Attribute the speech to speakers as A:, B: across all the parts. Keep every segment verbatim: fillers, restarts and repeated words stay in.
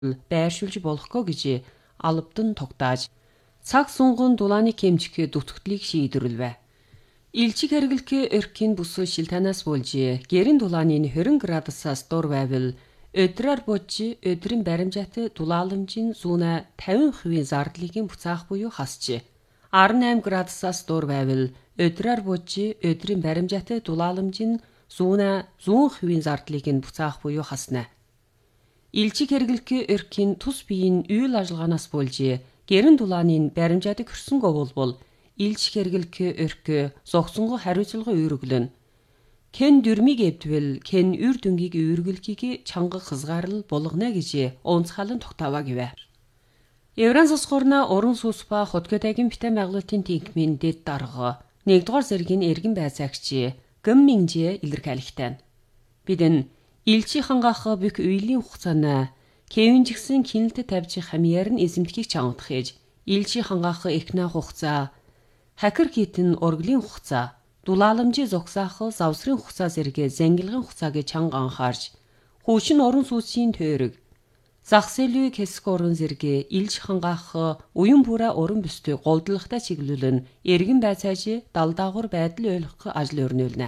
A: байршуулж болохгүй гэж албадан тогтааж цаг сунган дулааны хэмжих дутагдлыг шийдвэрлэв. Илчиг хэрэглэх эрхийн бүсгүй шилтанаас болж гэрэн дулааны двадцать градусаас дор байвал өдрөөр бож өдрийн баримжаатай дулааламжийн зүүнэ пятьдесят процент зардлыг буцаах буюу хасжээ. десять градусаас дор байвал өдрөөр бож өдрийн баримжаатай дулааламжийн зүүнэ сто процент зардлыг буцаах буюу хаснаа. Илчиг хэрэглэх эрхийн тус биеийн үйл ажиллагаанаас болж гэрэн дулааны баримжаадаг хөрсөнгөө болбол илчиг хэрэглэх эрх зогсонго хариуцлага үүргэлэн. Хэн дүрмийг эвдвэл хэн үр дүнгийг үүргэлхийг чанга хязгаарлал болгоно гэж онцгойлон тогтооваа гэвэ. Евран сосгорна уран сүс ба хотгодагийн битэн байгуулалтын тэнхимийн дэд дарга нэгдүгээр зэргийн эргэн байцаагч Гэмминжээ илэрхийлэхтэй. Бидэн илчи хангаах бүх үеийн хугацааны Кевин жигсэн кинэлтэд тавьж хамьяар нь эзэмдхийг чангадах ээж илчи хангаах эхнэ хугацаа хакер хитэн урглын хугацаа дулааламжийн зогсаах завсрын хугацаа зэрэг зангилгын хугацааг чанга анхаарч хуучин орон сууцын тойрог зах зээлийн хэсэг орон зэрэг илж хангаах уян бүрэ уран бүстэй голдлагатай чиглүүлэн эргэн байцааж далдаагур байдал ойлгох ажил өрнүүлнэ.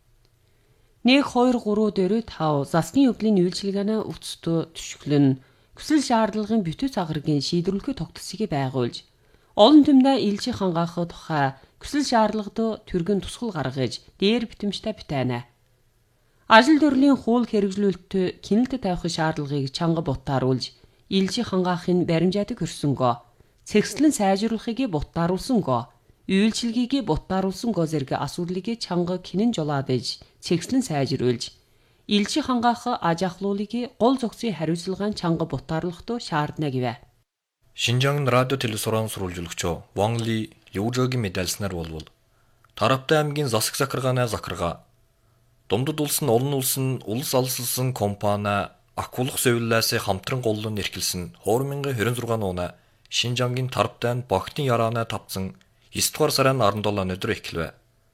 A: нэг хоёр гурав дөрөв тав засгийн өвлийн үйлчилгээний үцтө төшөглөн хүсэл шаардлагын бүтэн цагааргийн шийдвэрлэхэд тогтцыг байгуулж олон түмнээ илжи хангаах тухай хүсэл шаардлагад түргэн тусгал гаргаж дээр битэмжтэй битэнэ. Ажил төрлийн хууль хэрэгжүүлэлт кинэлтэд тавих шаардлагыг чанга бутааруулж илжи хангаахын баримжаадаг хөрсөнгөө цэгцлэн сайжруулахыг бутааруулсангөө үйлчилгээг бутааруулсангөө зэрэг асуудлыг чанга кинэн жолоод иж цэгцлэн сайжруулж илжи хангаах аж ахлуулыг гол зохицын хариуцлагын чанга бутааруулахд шаардна гэвэ.
B: Шинжаан радио телесуран сурвалжуулагч Ван Ли Южогийн медальснаар болвол Тараптай аймгийн засаг захиргааны захиргаа Думдад улс нь олон улс нь улс алсалсан компани акулах совиллаас хамтран голлон эрхэлсэн two thousand twenty-six оны Шинжаангийн Тараптай багтын яраана тавцсан девять дугаар сарын seventeen өдөр эхлэв.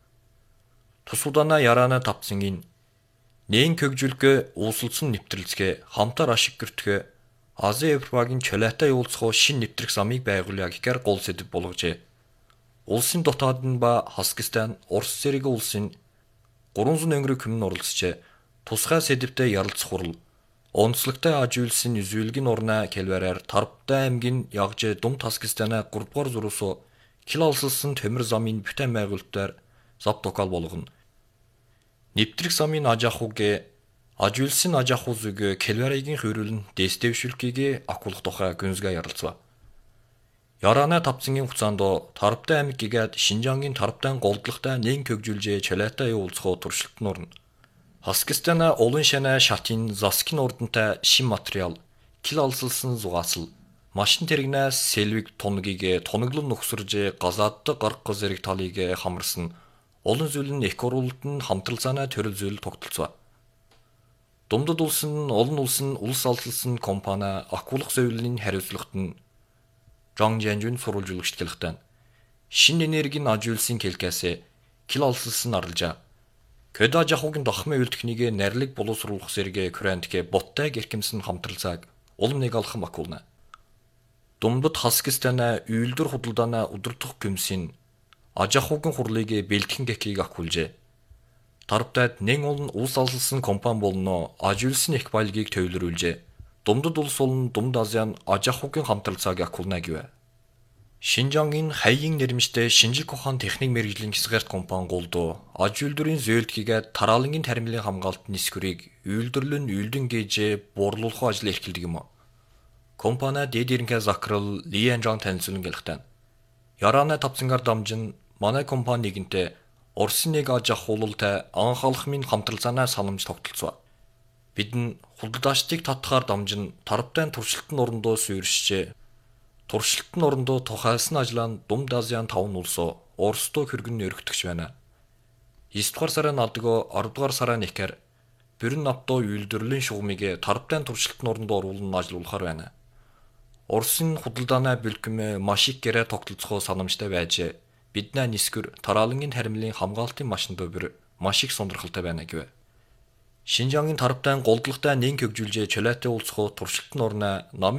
B: Тусуудаана яраана тавцсангийн нээн көгжүүлгөө ууслсан нэвтрэлцгээ хамтар ашиг гэртгэ Ази Европагийн чөлөөтэй уулзах шин нэвтрэх замыг байгуулъя гэхээр гол сэдэв болгожээ. Улсын дотоод нь ба Хаскистан, Орос зэрэг улсын three thousand өнгөрөг хүмүн оролцжээ. Тусгай сэдэвтэй ярилцах хурал онцлогтой аж үйлсийн үзүүлгийн урнаа келвэрээр Тараптай аймгийн ягж Дум Таскистана three дугаар зурусу кил олсолсон төмөр замын бүтэн байгуулалтаар зав токал болгоно. Нэвтрэх замын аж ахуйг аж үйлсийн аж ахуй зүг келвэригийн хөрөлн дэстэвшүүлгийг акулах тухай гүнзгий ярилцва. Яраана тавцангийн хугацаанд Тараптай аймаг гигэд Шинжаангийн Тараптай голдлагатай нээн көгжүүлжээ чөлөөтэй уулзах туршилт нурна. Хаскистана олон шанаа шатын заскин урдантай шин материал кил олсолсон зугаасал машин тэрэгнээс сэлвиг тунгийг тунаглан нөхсөрж газаадд гарах зэрэг талыг хамарсан олон зүйл нь их уралд нь хамтралцаанаа төрөл зүйл тогтолцоо. Думдад улс нь олон улс нь улс алсалсан компани акулах зөвлөлийн хариуцлагт нь Жан Жанжун сурвалжуулагч хэлэхтэн шин энергийн аж үйлсийн келкээс кил олсолсон арилжаа. Көд аж ахуйн дахмын үйлдэхнийг нарилэг боловсруулах зэрэг Корантке боттай гэрхэмсэн хамтралцааг улам нэг алхам акулна. Думдад Хаскистана үйлдвэр худалдаана удирдах гүмсийн аж ахуйн хурлыг бэлтгэн гэхийг акуулжээ. Тарптайд нэн олон улс алсалсан компани болно аж үйлсийн их баялагийг төвлөрүүлжээ. Думдад улс болон Думд Азиан аж ахуйн хамтралцааг акуулна гэвэ. Шинжаангийн хайин нэрмжтэй шинжлэх ухаан техник мэргэжлийн хязгаарт компани голдоо аж үйлдвэрийн зөөлдгийгээд тараалангийн тармилын хамгаалалт нисгүрийг үйлдвэрлэн үйлдэн гэж буурлуулах ажил эрхэлдэг юм. Компани дэд эренхэ захирал Ли Янжан танилцуулан гэлэхтэн. Яраана тавцангаар дамжин манай компани нэгэнтээ Оросын нэг аж ахуулалтай анхаалахмын хамтралцаанаа санамж тогтолцоо. Бидэн худалдаачдыг татхаар дамжин Тараптай туршилтын орондоо суурьшжээ. Туршилтын орондоо тухайлсан ажлаанд Думд Азиан таван улсоо Оростой хөргөн өргөтгч байна. девять дугаар сарын одгоо ten дугаар сарын ихэр бүрэн навто үйлдвэрлэлийн шугамыг Тараптай туршилтын орондоо оруулан ажиллуулахар байна. Оросын худалдааны бэлгэм маш их гэрээ тогтолцохоо санамжтай байж биднээ нисгүр тараалангийн хармилын хамгаалтын машин дэвэр маш их сонирхолтой байна гэв. Шинжаангийн тараптай голдлагатай нэн хөгжүүлжээ чөлөөтэй улсгоо туршилтын орноо ном